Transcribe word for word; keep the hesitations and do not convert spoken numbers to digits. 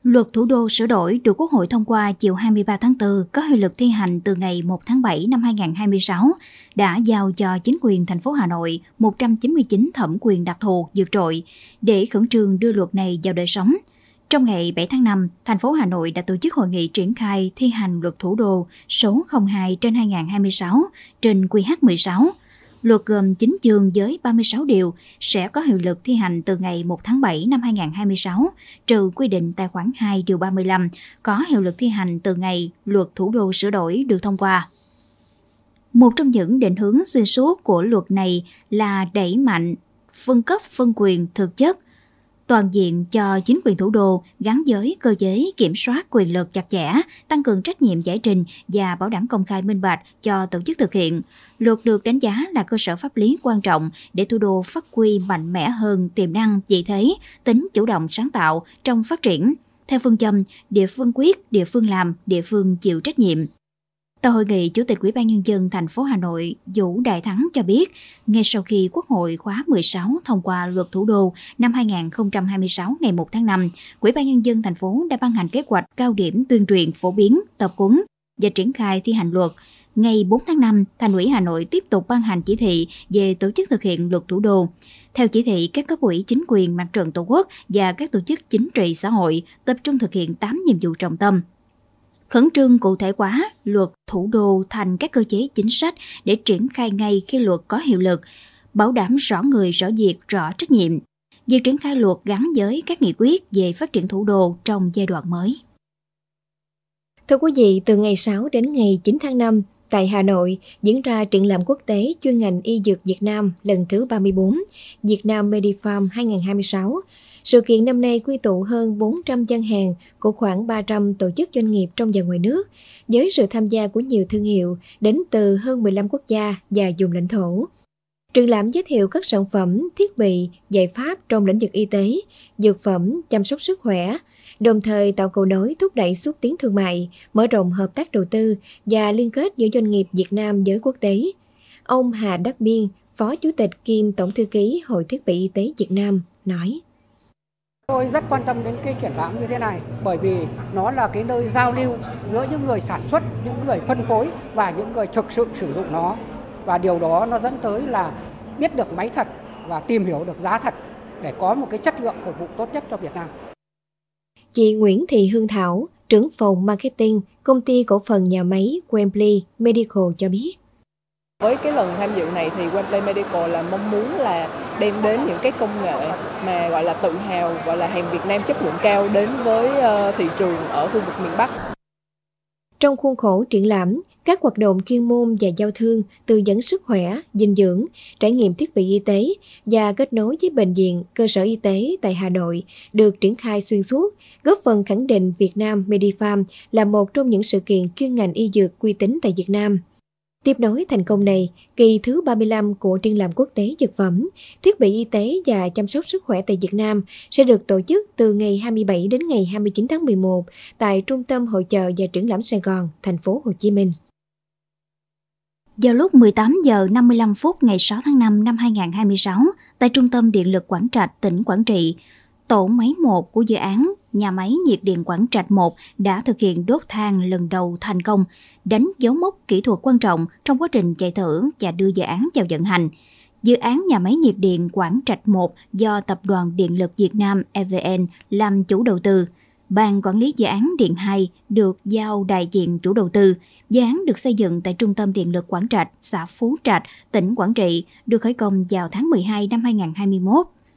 Luật Thủ đô sửa đổi được Quốc hội thông qua chiều hai mươi ba tháng tư có hiệu lực thi hành từ ngày một tháng bảy năm hai nghìn không trăm hai mươi sáu, đã giao cho chính quyền thành phố Hà Nội một trăm chín mươi chín thẩm quyền đặc thù vượt trội để khẩn trương đưa luật này vào đời sống. Trong ngày bảy tháng năm, thành phố Hà Nội đã tổ chức hội nghị triển khai thi hành Luật Thủ đô số không hai trên hai nghìn không trăm hai mươi sáu trên Q H mười sáu. Luật gồm chín chương với ba mươi sáu điều sẽ có hiệu lực thi hành từ ngày một tháng bảy năm hai nghìn không trăm hai mươi sáu, trừ quy định tại khoản hai điều ba mươi lăm, có hiệu lực thi hành từ ngày Luật Thủ đô sửa đổi được thông qua. Một trong những định hướng xuyên suốt của luật này là đẩy mạnh phân cấp phân quyền thực chất, toàn diện cho chính quyền thủ đô gắn với cơ chế kiểm soát quyền lực chặt chẽ, tăng cường trách nhiệm giải trình và bảo đảm công khai minh bạch cho tổ chức thực hiện. Luật được đánh giá là cơ sở pháp lý quan trọng để thủ đô phát huy mạnh mẽ hơn tiềm năng, vị thế, tính chủ động sáng tạo trong phát triển, theo phương châm địa phương quyết, địa phương làm, địa phương chịu trách nhiệm. Tại hội nghị, Chủ tịch Ủy ban Nhân dân thành phố Hà Nội Vũ Đại Thắng cho biết, ngay sau khi Quốc hội khóa mười sáu thông qua Luật Thủ đô năm hai nghìn không trăm hai mươi sáu ngày một tháng năm, Ủy ban Nhân dân thành phố đã ban hành kế hoạch cao điểm tuyên truyền phổ biến, tập huấn và triển khai thi hành luật. Ngày bốn tháng năm, Thành ủy Hà Nội tiếp tục ban hành chỉ thị về tổ chức thực hiện Luật Thủ đô. Theo chỉ thị, các cấp ủy chính quyền mặt trận Tổ quốc và các tổ chức chính trị xã hội tập trung thực hiện tám nhiệm vụ trọng tâm. Khẩn trương cụ thể hóa Luật Thủ đô thành các cơ chế chính sách để triển khai ngay khi luật có hiệu lực, bảo đảm rõ người, rõ việc, rõ trách nhiệm. Việc triển khai luật gắn với các nghị quyết về phát triển thủ đô trong giai đoạn mới. Thưa quý vị, từ ngày sáu đến ngày chín tháng năm, tại Hà Nội diễn ra triển lãm quốc tế chuyên ngành y dược Việt Nam lần thứ ba mươi bốn, Việt Nam Medifarm hai nghìn không trăm hai mươi sáu. Sự kiện năm nay quy tụ hơn bốn trăm gian hàng của khoảng ba trăm tổ chức doanh nghiệp trong và ngoài nước, với sự tham gia của nhiều thương hiệu đến từ hơn mười lăm quốc gia và vùng lãnh thổ. Triển lãm giới thiệu các sản phẩm, thiết bị, giải pháp trong lĩnh vực y tế, dược phẩm, chăm sóc sức khỏe, đồng thời tạo cầu nối thúc đẩy xúc tiến thương mại, mở rộng hợp tác đầu tư và liên kết giữa doanh nghiệp Việt Nam với quốc tế. Ông Hà Đắc Biên, Phó Chủ tịch kiêm Tổng thư ký Hội Thiết bị Y tế Việt Nam, nói: Tôi rất quan tâm đến cái triển lãm như thế này bởi vì nó là cái nơi giao lưu giữa những người sản xuất, những người phân phối và những người thực sự sử dụng nó. Và điều đó nó dẫn tới là biết được máy thật và tìm hiểu được giá thật để có một cái chất lượng phục vụ tốt nhất cho Việt Nam. Chị Nguyễn Thị Hương Thảo, trưởng phòng marketing, công ty cổ phần nhà máy Wembley Medical cho biết. Với cái lần tham dự này thì Wembley Medical là mong muốn là đem đến những cái công nghệ mà gọi là tự hào, gọi là hàng Việt Nam chất lượng cao đến với thị trường ở khu vực miền Bắc. Trong khuôn khổ triển lãm, các hoạt động chuyên môn và giao thương, tư vấn sức khỏe, dinh dưỡng, trải nghiệm thiết bị y tế và kết nối với bệnh viện, cơ sở y tế tại Hà Nội được triển khai xuyên suốt, góp phần khẳng định Việt Nam Medifarm là một trong những sự kiện chuyên ngành y dược uy tín tại Việt Nam. Tiếp nối thành công này, kỳ thứ ba mươi lăm của triển lãm quốc tế dược phẩm, thiết bị y tế và chăm sóc sức khỏe tại Việt Nam sẽ được tổ chức từ ngày hai mươi bảy đến ngày hai mươi chín tháng mười một tại Trung tâm Hội chợ và Triển lãm Sài Gòn, thành phố Hồ Chí Minh. Vào lúc mười tám giờ năm mươi lăm phút ngày sáu tháng năm năm hai nghìn không trăm hai mươi sáu, tại Trung tâm Điện lực Quảng Trạch, tỉnh Quảng Trị, tổ máy một của dự án Nhà máy nhiệt điện Quảng Trạch một đã thực hiện đốt than lần đầu thành công, đánh dấu mốc kỹ thuật quan trọng trong quá trình chạy thử và đưa dự án vào vận hành. Dự án nhà máy nhiệt điện Quảng Trạch một do Tập đoàn Điện lực Việt Nam E V N làm chủ đầu tư. Ban quản lý dự án Điện hai được giao đại diện chủ đầu tư. Dự án được xây dựng tại Trung tâm Điện lực Quảng Trạch, xã Phú Trạch, tỉnh Quảng Trị, được khởi công vào tháng mười hai năm hai nghìn không trăm hai mươi mốt.